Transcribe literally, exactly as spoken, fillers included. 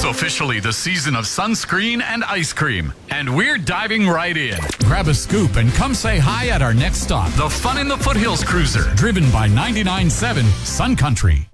officially the season of sunscreen and ice cream, and we're diving right in. Grab a scoop and come say hi at our next stop. The Fun in the Foothills Cruiser, Driven by ninety-nine point seven Sun Country.